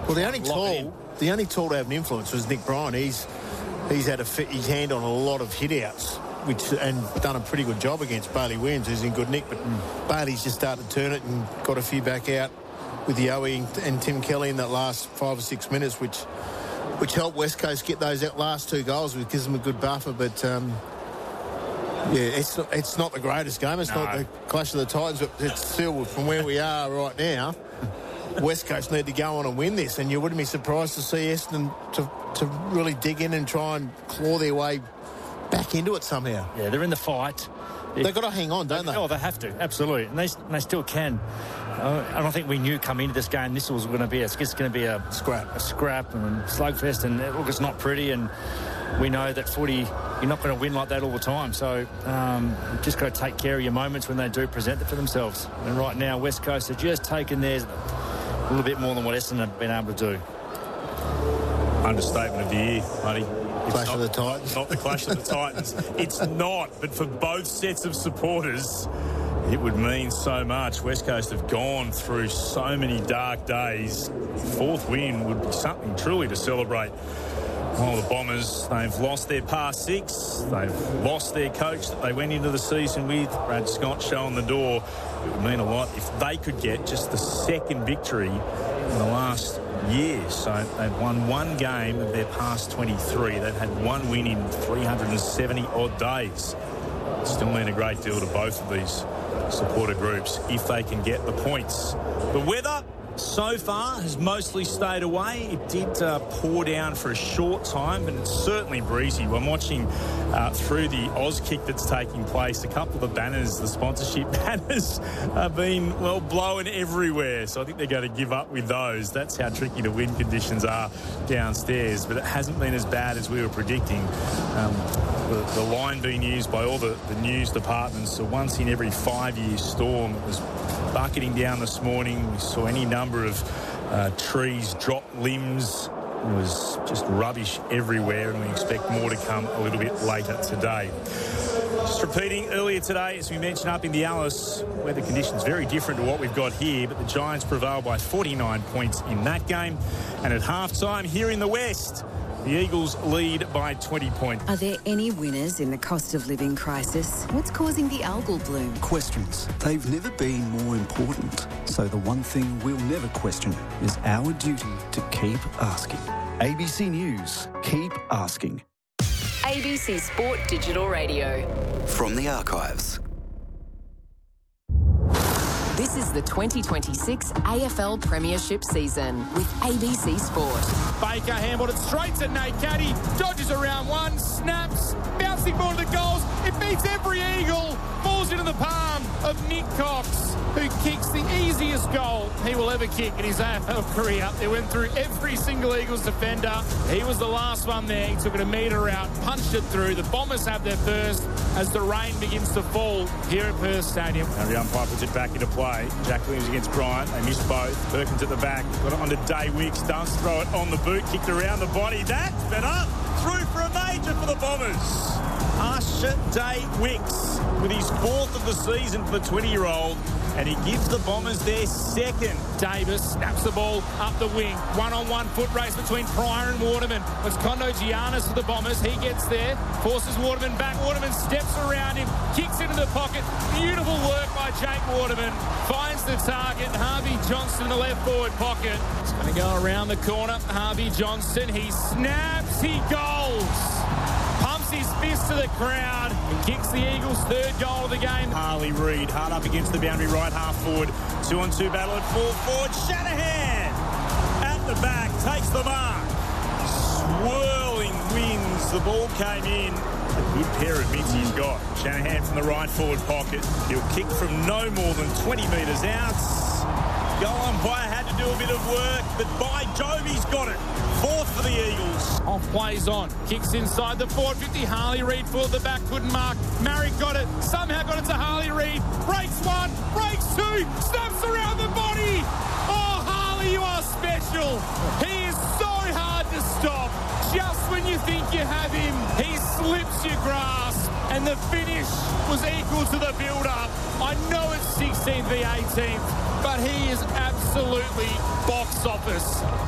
Well, the only tall to have an influence was Nick Bryan. He's had his hand on a lot of hit-outs, and done a pretty good job against Bailey Williams, who's in good nick. But Bailey's just started to turn it and got a few back out with Yowie and Tim Kelly in that last 5 or 6 minutes, which helped West Coast get those last 2 goals, which gives them a good buffer. But it's not the greatest game. It's not the Clash of the Titans, but it's still, from where we are right now, West Coast need to go on and win this, and you wouldn't be surprised to see Essendon to really dig in and try and claw their way back into it somehow. Yeah, they're in the fight. They've got to hang on, don't they? Oh, they have to, absolutely. And they still can. I don't think we knew coming into this game this was going to be a scrap and slugfest, and look, it's not pretty, and we know that footy, you're not going to win like that all the time. So you've just got to take care of your moments when they do present it for themselves. And right now, West Coast have just taken theirs a little bit more than what Essendon have been able to do. Understatement of the year, buddy. Clash of the Titans. Not the Clash of the Titans. It's not, but for both sets of supporters, it would mean so much. West Coast have gone through so many dark days. Fourth win would be something truly to celebrate. Well, the Bombers, they've lost their past 6. They've lost their coach that they went into the season with. Brad Scott showing the door. It would mean a lot if they could get just the second victory in the last year. So they've won 1 game of their past 23. They've had 1 win in 370-odd days. Still mean a great deal to both of these supporter groups if they can get the points. The weather so far has mostly stayed away. It did pour down for a short time, but it's certainly breezy. I'm watching through the Oz kick that's taking place. A couple of the banners, the sponsorship banners, have been, blown everywhere. So I think they're going to give up with those. That's how tricky the wind conditions are downstairs. But it hasn't been as bad as we were predicting. The line being used by all the news departments, so once in every 5-year storm. It was bucketing down this morning. We saw any number of trees drop limbs. It was just rubbish everywhere, and we expect more to come a little bit later today. Just repeating, earlier today, as we mentioned up in the Alice, weather conditions very different to what we've got here, but the Giants prevailed by 49 points in that game. And at halftime here in the West, the Eagles lead by 20 points. Are there any winners in the cost of living crisis? What's causing the algal bloom? Questions. They've never been more important. So the one thing we'll never question is our duty to keep asking. ABC News. Keep asking. ABC Sport Digital Radio. From the archives. This is the 2026 AFL Premiership season with ABC Sport. Baker handled it straight to Nate Caddy. Dodges around one, snaps, bouncing ball to the goals. It beats every Eagle. Falls into the palm of Nick Cox, who kicks the easiest goal he will ever kick in his AFL career. They went through every single Eagles defender. He was the last one there. He took it a metre out, punched it through. The Bombers have their first as the rain begins to fall here at Perth Stadium. Now the umpire puts it back into play. Jack Williams against Bryant. They missed both. Perkins at the back. Got it onto Day Wicks. Does throw it on the boot. Kicked around the body. That's better. Through for a major for the Bombers. Usher Day Wicks with his 4th of the season for the 20-year-old. And he gives the Bombers their second. Davis snaps the ball up the wing. One-on-one foot race between Pryor and Waterman. It's Kondo Giannis for the Bombers. He gets there, forces Waterman back. Waterman steps around him, kicks into the pocket. Beautiful work by Jake Waterman. Finds the target. Harvey Johnston in the left forward pocket. He's going to go around the corner. Harvey Johnston. He snaps. He goals. Pumps his fist to the crowd and kicks the Eagles' 3rd goal of the game. Harley Reid hard up against the boundary, right half forward. 2-on-2 battle at full forward. Shanahan at the back takes the mark. Swirling winds. The ball came in. A good pair of mitts he's got. Shanahan from the right forward pocket. He'll kick from no more than 20 metres out. Goal umpire had to do a bit of work, but by Jove, he's got it. 4th for the Eagles. Off plays on. Kicks inside the forward 50. Harley Reid for the back. Couldn't mark. Marrick got it. Somehow got it to Harley Reid. Breaks 1. Breaks 2. Snaps around the body. Oh, Harley, you are special. He is so hard to stop. Just when you think you have him, he slips your grasp. And the finish was equal to the build-up. I know it's 16th v 18th, but he is absolutely box office.